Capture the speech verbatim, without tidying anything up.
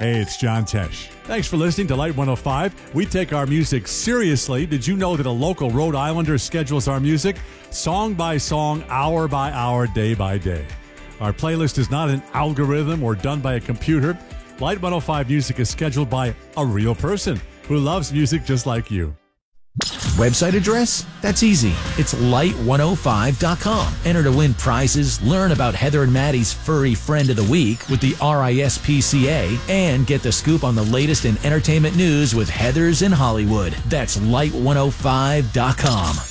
Hey, it's John Tesh. Thanks for listening to Light one oh five. We take our music seriously. Did you know that a local Rhode Islander schedules our music song by song, hour by hour, day by day? Our playlist is not an algorithm or done by a computer. Light one oh five music is scheduled by a real person who loves music just like you. Website address? That's easy. It's light one oh five dot com. Enter to win prizes, learn about Heather and Maddie's Furry Friend of the Week with the R I S P C A, and get the scoop on the latest in entertainment news with Heathers in Hollywood. That's light one oh five dot com.